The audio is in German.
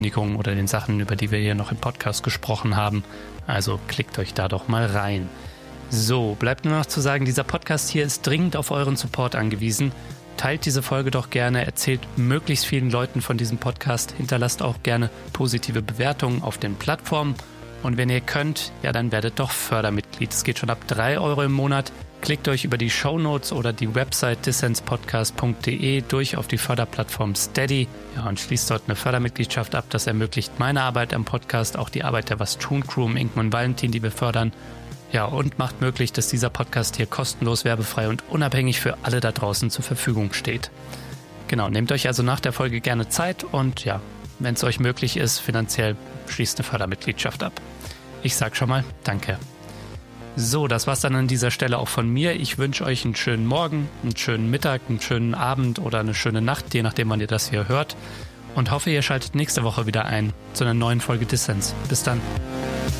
oder den Sachen, über die wir hier noch im Podcast gesprochen haben. Also klickt euch da doch mal rein. So, bleibt nur noch zu sagen, dieser Podcast hier ist dringend auf euren Support angewiesen. Teilt diese Folge doch gerne, erzählt möglichst vielen Leuten von diesem Podcast, hinterlasst auch gerne positive Bewertungen auf den Plattformen. Und wenn ihr könnt, ja, dann werdet doch Fördermitglied. Es geht schon ab 3 Euro im Monat. Klickt euch über die Shownotes oder die Website dissenspodcast.de durch auf die Förderplattform Steady, ja, und schließt dort eine Fördermitgliedschaft ab. Das ermöglicht meine Arbeit am Podcast, auch die Arbeit der Was tun Crew um Inken und Valentin, die wir fördern. Ja, und macht möglich, dass dieser Podcast hier kostenlos, werbefrei und unabhängig für alle da draußen zur Verfügung steht. Genau, nehmt euch also nach der Folge gerne Zeit und ja, wenn es euch möglich ist, finanziell schließt eine Fördermitgliedschaft ab. Ich sag schon mal Danke. So, das war's dann an dieser Stelle auch von mir. Ich wünsche euch einen schönen Morgen, einen schönen Mittag, einen schönen Abend oder eine schöne Nacht, je nachdem, wann ihr das hier hört. Und hoffe, ihr schaltet nächste Woche wieder ein zu einer neuen Folge Dissens. Bis dann.